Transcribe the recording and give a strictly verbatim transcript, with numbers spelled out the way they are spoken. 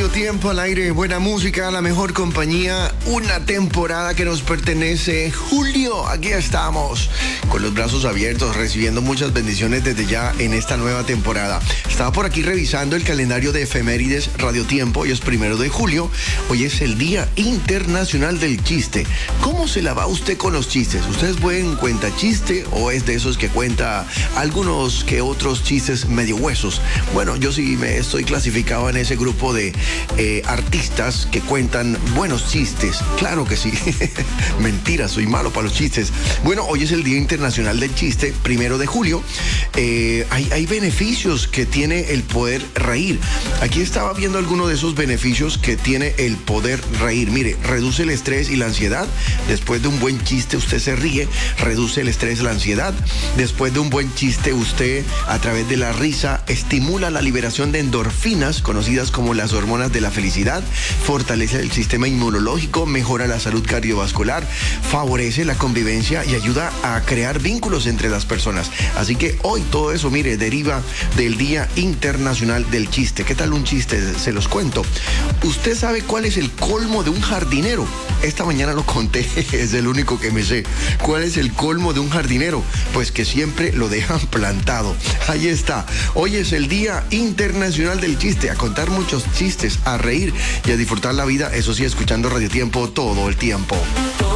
Radio Tiempo al aire, buena música, la mejor compañía, una temporada que nos pertenece. Julio, aquí estamos, con los brazos abiertos, recibiendo muchas bendiciones desde ya en esta nueva temporada. Estaba por aquí revisando el calendario de efemérides Radio Tiempo, hoy es primero de julio, hoy es el Día Internacional del Chiste. ¿Cómo se la va usted con los chistes? ¿Ustedes pueden cuenta chiste o es de esos que cuenta algunos que otros chistes medio huesos? Bueno, yo sí me estoy clasificado en ese grupo de eh, artistas que cuentan buenos chistes. Claro que sí. Mentira, soy malo para los chistes. Bueno, hoy es el Día Internacional del Chiste, primero de julio. Eh, hay, hay beneficios que tiene el poder reír. Aquí estaba viendo algunos de esos beneficios que tiene el poder reír. Mire, reduce el estrés y la ansiedad. Después de un buen chiste usted se ríe, reduce el estrés y la ansiedad. Después de un buen chiste usted, a través de la risa, estimula la liberación de endorfinas, conocidas como las hormonas de la felicidad, fortalece el sistema inmunológico, mejora la salud cardiovascular, favorece la convivencia y ayuda a crear vínculos entre las personas. Así que hoy todo eso, mire, deriva del Día Internacional del Chiste. ¿Qué tal un chiste? Se los cuento. ¿Usted sabe cuál es el colmo de un jardinero? Esta mañana lo conté, es el único que me sé. ¿Cuál es el colmo de un jardinero? Pues que siempre lo dejan plantado. Ahí está. Hoy es el Día Internacional del Chiste. A contar muchos chistes, a reír y a disfrutar la vida, eso sí, escuchando Radio Tiempo todo el tiempo.